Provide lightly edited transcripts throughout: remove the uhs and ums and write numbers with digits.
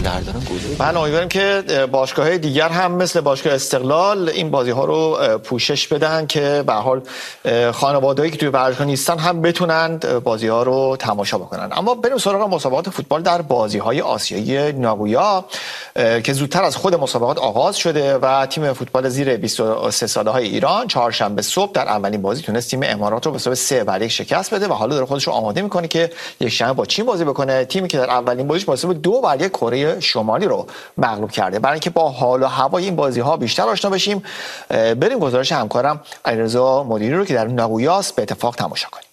سالگردان گروه. من امیدوارم که باشگاه‌های دیگر هم مثل باشگاه استقلال این بازی‌ها رو پوشش بدن که به هر حال خانواده‌ای که توی ورزشگاه نیستن هم بتونن بازی‌ها رو تماشا بکنن. اما بریم سراغ مسابقات فوتبال در بازی‌های آسیایی ناگویا که زودتر از خود مسابقات آغاز شده و تیم فوتبال زیر 23 ساله‌های ایران چهارشنبه صبح در اولین بازی تونست تیم امارات رو به حساب 3-1 شکست بده و حالا داره خودش رو آماده می‌کنه که یک شنبه با چین بازی بکنه. تیمی که در اولین بازیش با حساب 2-1 کره شمالی رو مغلوب کرده. برای اینکه با حال و هوای این بازی‌ها بیشتر آشنا بشیم بریم گزارش همکارم علیرضا مدیری رو که در ناگویاست به اتفاق تماشا کنیم.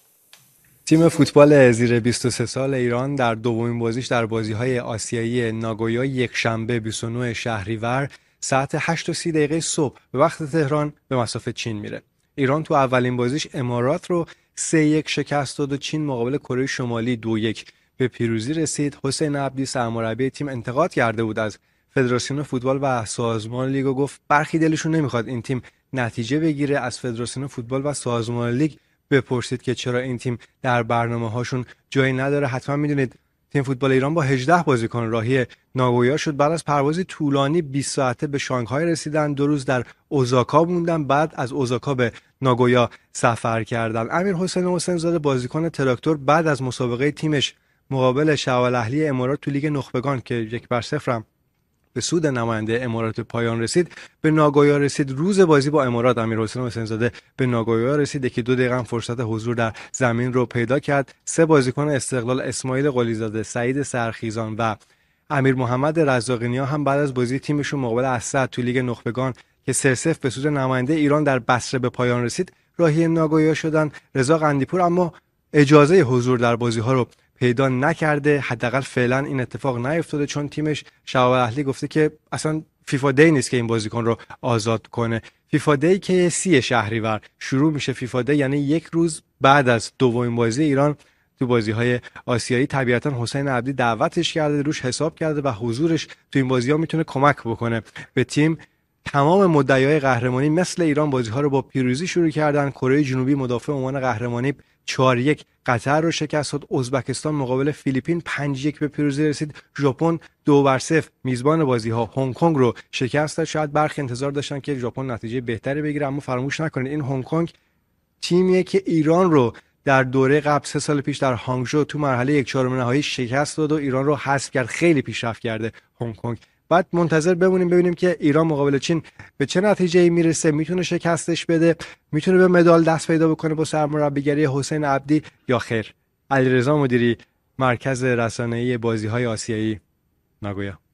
تیم فوتبال زیر 23 سال ایران در دومین بازیش در بازی‌های آسیایی ناگویا یک شنبه 29 شهریور ساعت 8:30 صبح به وقت تهران به مصاف چین میره. ایران تو اولین بازیش امارات رو 3-1 شکست داد و چین مقابل کره شمالی 2-1 به پیروزی رسید. حسین عبدی سرمربی تیم انتقاد کرده بود از فدراسیون فوتبال و سازمان لیگ و گفت برخی دلشون نمیخواد این تیم نتیجه بگیره. از فدراسیون فوتبال و سازمان لیگ بپرسید که چرا این تیم در برنامه‌هاشون جایی نداره. حتما میدونید تیم فوتبال ایران با 18 بازیکن راهی ناگویا شد. بعد از پروازی طولانی 20 ساعته به شانگهای رسیدن، 2 روز در اوزاکا موندن، بعد از اوزاکا به ناگویا سفر کردن. امیر حسین زاده بازیکن تراکتور بعد از مسابقه تیمش مقابل شعب اهلی امارات تو لیگ نخبگان که 1-0 به سود نماینده امارات پایان رسید به ناگویا رسید. روز بازی با امارات امیر حسین زاده به ناگویا رسید که 2 دقیقه فرصت حضور در زمین رو پیدا کرد. 3 بازیکن استقلال اسماعیل قلیزاده، سعید سرخیزان و امیر محمد رزاقی‌نیا هم بعد از بازی تیمشون مقابل اسد تو لیگ نخبگان که 3-0 به سود نماینده ایران در بصره به پایان رسید راهی ناگویا شدن. رضا قندیپور اما اجازه حضور در بازی‌ها رو پیدا نکرده، حداقل فعلا این اتفاق نیفتاده چون تیمش شعب اهلی گفته که اصلا فیفا دی نیست که این بازیکن رو آزاد کنه. فیفا دی که 30 شهریور شروع میشه. فیفا دی یعنی یک روز بعد از دومین بازی ایران تو بازی‌های آسیایی. طبیعتا حسین عبدی دعوتش کرده، روش حساب کرده و حضورش تو این بازی‌ها میتونه کمک بکنه به تیم. تمام مدعیای قهرمانی مثل ایران بازی‌ها رو با پیروزی شروع کردن. کره جنوبی مدافع عنوان قهرمانی 4-1 قطر رو شکست داد. ازبکستان مقابل فیلیپین 5-1 به پیروزی رسید. ژاپن 2-0 میزبان بازی‌ها هنگ کنگ رو شکست داد. شاید برخی انتظار داشتن که ژاپن نتیجه بهتری بگیره، اما فراموش نکنید این هنگ کنگ تیمیه که ایران رو در دوره قبل 3 سال پیش در هانگژو تو مرحله 1/4 نهایی شکست داد و ایران رو حذف کرد. خیلی پیشرفت کرده هنگ کنگ. بعد منتظر بمونیم ببینیم که ایران مقابل چین به چه نتیجه‌ای میرسه، میتونه شکستش بده، میتونه به مدال دست پیدا بکنه با سرمربیگری حسین عبدی یا خیر. علیرضا مدیری، مرکز رسانه‌ای بازی‌های آسیایی ناگویا.